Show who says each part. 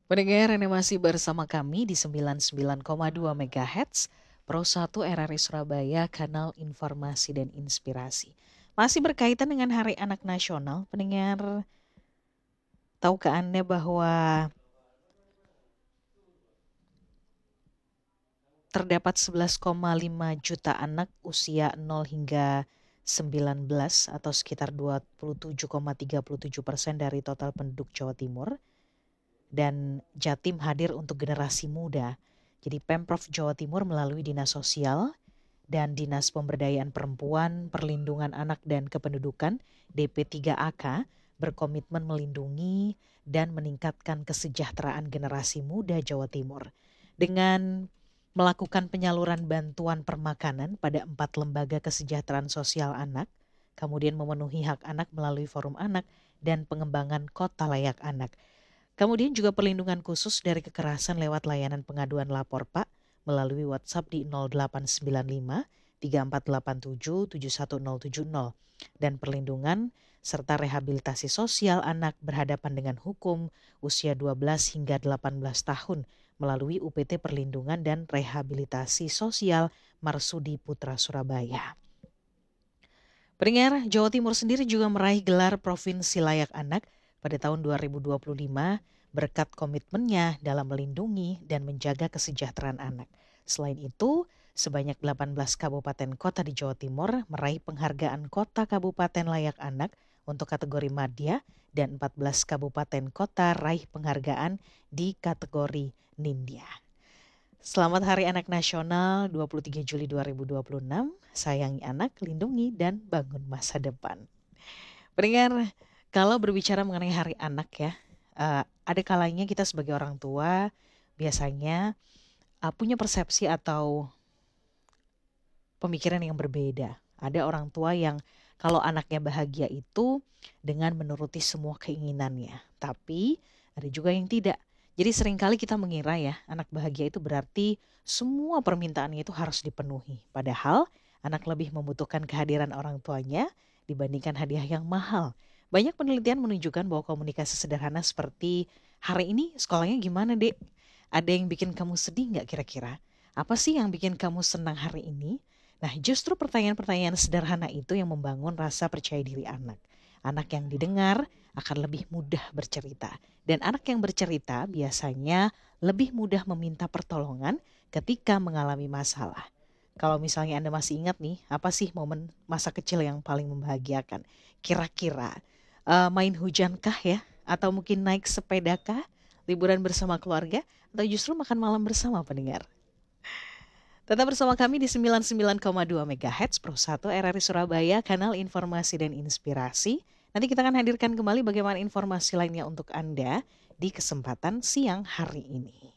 Speaker 1: Pendengar Anda masih bersama kami di 99,2 MHz Pro 1 RRI Surabaya, kanal informasi dan inspirasi. Masih berkaitan dengan Hari Anak Nasional, pendengar, tahukah Anda bahwa terdapat 11,5 juta anak usia 0 hingga 19 atau sekitar 27,37% dari total penduduk Jawa Timur. Dan Jatim hadir untuk generasi muda. Jadi Pemprov Jawa Timur melalui Dinas Sosial dan Dinas Pemberdayaan Perempuan, Perlindungan Anak dan Kependudukan DP3AK berkomitmen melindungi dan meningkatkan kesejahteraan generasi muda Jawa Timur dengan melakukan penyaluran bantuan permakanan pada 4 lembaga kesejahteraan sosial anak, kemudian memenuhi hak anak melalui forum anak dan pengembangan kota layak anak. Kemudian juga perlindungan khusus dari kekerasan lewat layanan pengaduan lapor Pak melalui WhatsApp di 0895 3487 71070 dan perlindungan serta rehabilitasi sosial anak berhadapan dengan hukum usia 12 hingga 18 tahun melalui UPT Perlindungan dan Rehabilitasi Sosial Marsudi Putra Surabaya. Pendengar, Jawa Timur sendiri juga meraih gelar Provinsi Layak Anak pada tahun 2025 berkat komitmennya dalam melindungi dan menjaga kesejahteraan anak. Selain itu, sebanyak 18 kabupaten kota di Jawa Timur meraih penghargaan Kota Kabupaten Layak Anak untuk kategori madya dan 14 kabupaten kota raih penghargaan di kategori nindya. Selamat Hari Anak Nasional 23 Juli 2026. Sayangi anak, lindungi dan bangun masa depan. Pendengar, kalau berbicara mengenai Hari Anak ya, ada kalanya kita sebagai orang tua biasanya punya persepsi atau pemikiran yang berbeda. Ada orang tua yang kalau anaknya bahagia itu dengan menuruti semua keinginannya. Tapi ada juga yang tidak. Jadi seringkali kita mengira ya, anak bahagia itu berarti semua permintaannya itu harus dipenuhi. Padahal anak lebih membutuhkan kehadiran orang tuanya dibandingkan hadiah yang mahal. Banyak penelitian menunjukkan bahwa komunikasi sederhana seperti, hari ini sekolahnya gimana dek? Ada yang bikin kamu sedih nggak kira-kira? Apa sih yang bikin kamu senang hari ini? Nah, justru pertanyaan-pertanyaan sederhana itu yang membangun rasa percaya diri anak. Anak yang didengar akan lebih mudah bercerita. Dan anak yang bercerita biasanya lebih mudah meminta pertolongan ketika mengalami masalah. Kalau misalnya Anda masih ingat nih, apa sih momen masa kecil yang paling membahagiakan? Kira-kira main hujankah ya? Atau mungkin naik sepedakah? Liburan bersama keluarga? Atau justru makan malam bersama pendengar? Tetap bersama kami di 99,2 MHz Pro 1 RRI Surabaya, kanal informasi dan inspirasi. Nanti kita akan hadirkan kembali bagaimana informasi lainnya untuk Anda di kesempatan siang hari ini.